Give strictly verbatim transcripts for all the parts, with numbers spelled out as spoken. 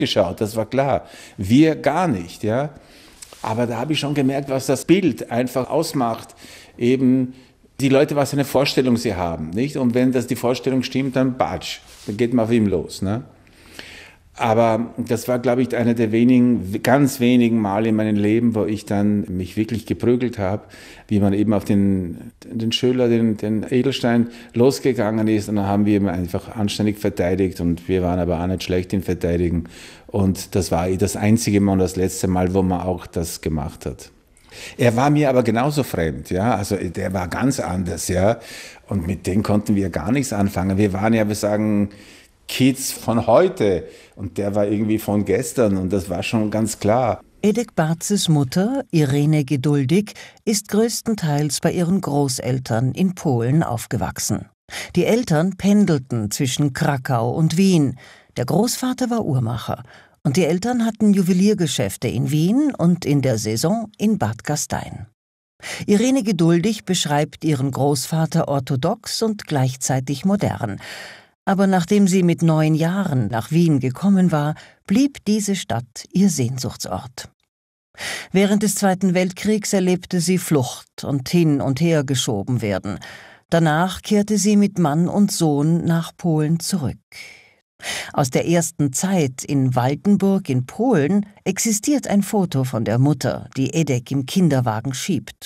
geschaut, das war klar. Wir gar nicht, ja. Aber da habe ich schon gemerkt, was das Bild einfach ausmacht. Eben die Leute, was für eine Vorstellung sie haben, nicht? Und wenn das die Vorstellung stimmt, dann batsch, dann geht man auf ihm los, ne? Aber das war, glaube ich, einer der wenigen, ganz wenigen Mal in meinem Leben, wo ich dann mich wirklich geprügelt habe, wie man eben auf den, den Schüler, den, den Edelstein losgegangen ist. Und dann haben wir ihn einfach anständig verteidigt und wir waren aber auch nicht schlecht im Verteidigen. Und das war das einzige Mal und das letzte Mal, wo man auch das gemacht hat. Er war mir aber genauso fremd, ja, also der war ganz anders, ja, und mit dem konnten wir gar nichts anfangen. Wir waren ja, wir sagen, Kids von heute und der war irgendwie von gestern und das war schon ganz klar. Edek Bartzes Mutter, Irene Geduldig, ist größtenteils bei ihren Großeltern in Polen aufgewachsen. Die Eltern pendelten zwischen Krakau und Wien. Der Großvater war Uhrmacher und die Eltern hatten Juweliergeschäfte in Wien und in der Saison in Bad Gastein. Irene Geduldig beschreibt ihren Großvater orthodox und gleichzeitig modern. Aber nachdem sie mit neun Jahren nach Wien gekommen war, blieb diese Stadt ihr Sehnsuchtsort. Während des Zweiten Weltkriegs erlebte sie Flucht und hin und her geschoben werden. Danach kehrte sie mit Mann und Sohn nach Polen zurück. Aus der ersten Zeit in Waldenburg in Polen existiert ein Foto von der Mutter, die Edek im Kinderwagen schiebt.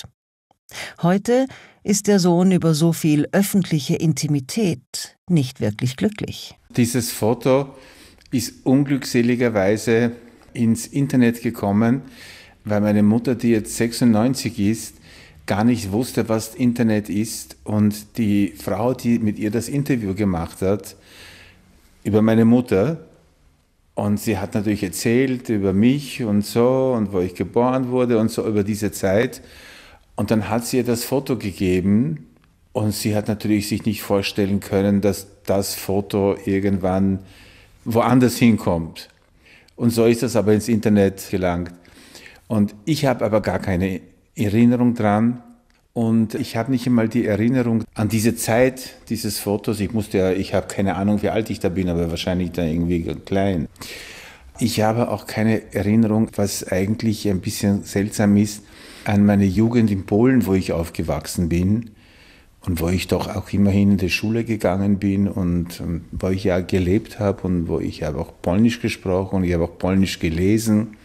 Heute ist der Sohn über so viel öffentliche Intimität nicht wirklich glücklich. Dieses Foto ist unglückseligerweise ins Internet gekommen, weil meine Mutter, die jetzt sechsundneunzig ist, gar nicht wusste, was Internet ist. Und die Frau, die mit ihr das Interview gemacht hat, über meine Mutter, und sie hat natürlich erzählt über mich und so und wo ich geboren wurde und so über diese Zeit. Und dann hat sie ihr das Foto gegeben und sie hat natürlich sich nicht vorstellen können, dass das Foto irgendwann woanders hinkommt. Und so ist das aber ins Internet gelangt. Und ich habe aber gar keine Erinnerung dran und ich habe nicht einmal die Erinnerung an diese Zeit dieses Fotos. Ich musste ja, ich habe keine Ahnung, wie alt ich da bin, aber wahrscheinlich da irgendwie klein. Ich habe auch keine Erinnerung, was eigentlich ein bisschen seltsam ist, an meine Jugend in Polen, wo ich aufgewachsen bin und wo ich doch auch immerhin in die Schule gegangen bin und, und wo ich ja gelebt habe und wo ich habe auch Polnisch gesprochen und ich habe auch Polnisch gelesen.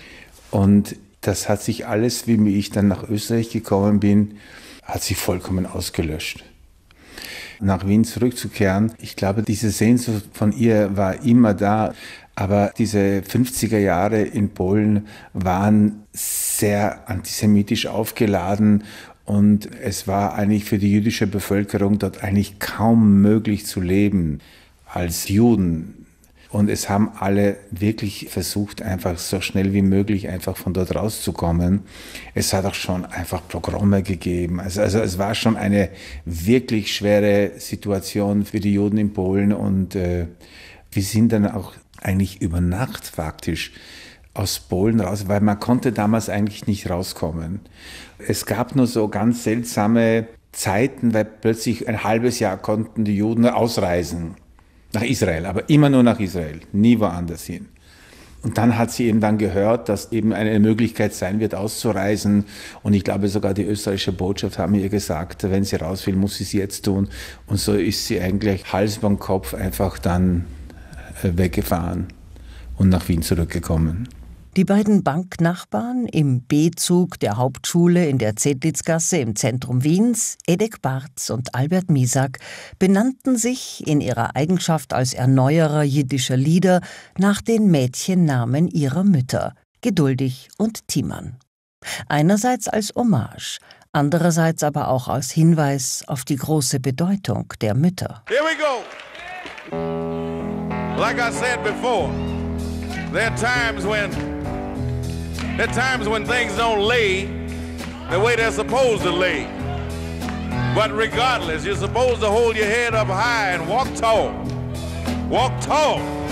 Und das hat sich alles, wie ich dann nach Österreich gekommen bin, hat sich vollkommen ausgelöscht. Nach Wien zurückzukehren, ich glaube, diese Sehnsucht von ihr war immer da. Aber diese fünfziger Jahre in Polen waren sehr antisemitisch aufgeladen und es war eigentlich für die jüdische Bevölkerung dort eigentlich kaum möglich zu leben als Juden. Und es haben alle wirklich versucht, einfach so schnell wie möglich einfach von dort rauszukommen. Es hat auch schon einfach Pogrome gegeben. Also, also es war schon eine wirklich schwere Situation für die Juden in Polen und äh, wir sind dann auch eigentlich über Nacht faktisch aus Polen raus, weil man konnte damals eigentlich nicht rauskommen. Es gab nur so ganz seltsame Zeiten, weil plötzlich ein halbes Jahr konnten die Juden ausreisen nach Israel, aber immer nur nach Israel, nie woanders hin. Und dann hat sie eben dann gehört, dass eben eine Möglichkeit sein wird, auszureisen. Und ich glaube, sogar die österreichische Botschaft haben ihr gesagt, wenn sie raus will, muss sie es jetzt tun. Und so ist sie eigentlich Hals über den Kopf einfach dann weggefahren und nach Wien zurückgekommen. Die beiden Banknachbarn im B-Zug der Hauptschule in der Zedlitzgasse im Zentrum Wiens, Edek Bartz und Albert Misak, benannten sich in ihrer Eigenschaft als Erneuerer jiddischer Lieder nach den Mädchennamen ihrer Mütter, Geduldig und Timan. Einerseits als Hommage, andererseits aber auch als Hinweis auf die große Bedeutung der Mütter. Here we go. Like I said before, there are times when there are times when things don't lay the way they're supposed to lay. But regardless, you're supposed to hold your head up high and walk tall. Walk tall.